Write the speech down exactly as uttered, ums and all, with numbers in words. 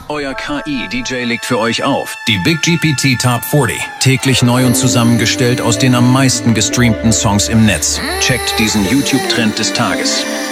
Euer K I-D J legt für euch auf. Die Big G P T Top vierzig. Täglich neu und zusammengestellt aus den am meisten gestreamten Songs im Netz. Checkt diesen YouTube-Trend des Tages.